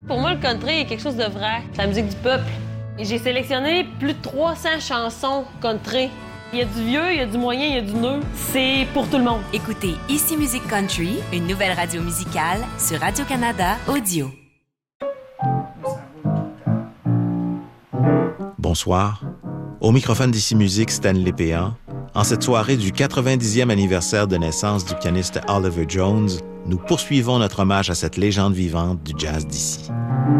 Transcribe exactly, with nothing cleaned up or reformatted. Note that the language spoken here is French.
Pour moi, le country est quelque chose de vrai. C'est la musique du peuple. Et j'ai sélectionné plus de trois cents chansons country. Il y a du vieux, il y a du moyen, il y a du neuf. C'est pour tout le monde. Écoutez Ici Musique Country, une nouvelle radio musicale sur Radio-Canada Audio. Bonsoir. Au microphone d'Ici Musique, Stanley Péan. En cette soirée du quatre-vingt-dixième anniversaire de naissance du pianiste Oliver Jones, nous poursuivons notre hommage à cette légende vivante du jazz d'ici.